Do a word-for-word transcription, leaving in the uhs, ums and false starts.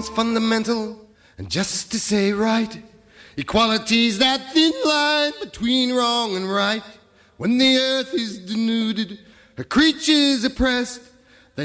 one's fundamental, and justice ain't right. Equality's that thin line between wrong and right. When the earth is denuded, her creatures oppressed,